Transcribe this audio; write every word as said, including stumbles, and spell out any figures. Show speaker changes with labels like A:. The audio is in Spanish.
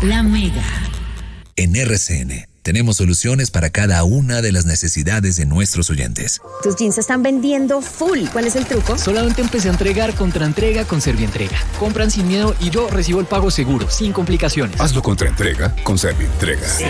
A: La Mega.
B: En R C N tenemos soluciones para cada una de las necesidades de nuestros oyentes.
C: Tus jeans se están vendiendo full. ¿Cuál es el truco?
D: Solamente empecé a entregar contraentrega con Servientrega. Compran sin miedo y yo recibo el pago seguro, sin complicaciones.
E: Hazlo contra entrega con Servientrega.